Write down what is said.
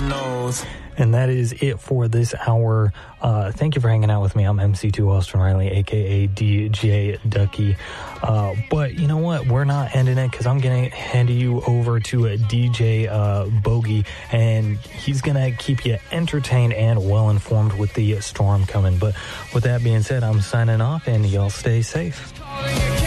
nose. And that is it for this hour. Thank you for hanging out with me. I'm MC2 Austin Riley, a.k.a. DJ Ducky. But you know what? We're not ending it because I'm going to hand you over to a DJ Bogey, and he's going to keep you entertained and well-informed with the storm coming. But with that being said, I'm signing off, and y'all stay safe.